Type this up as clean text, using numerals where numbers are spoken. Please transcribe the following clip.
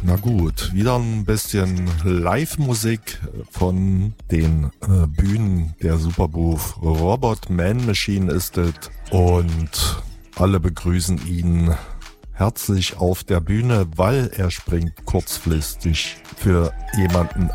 Na gut, wieder ein bisschen Live-Musik von den Bühnen der Superbooth. Robot Man Machine ist es und alle begrüßen ihn herzlich auf der Bühne, weil er springt kurzfristig für jemanden